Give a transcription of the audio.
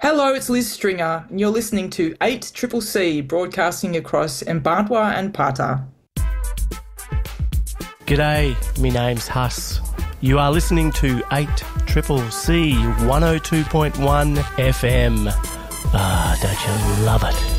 Hello, it's Liz Stringer, and you're listening to 8 Triple C, broadcasting across Mparntwe and Pata. G'day, me name's Huss. You are listening to 8 Triple C 102.1 FM. Ah, don't you love it?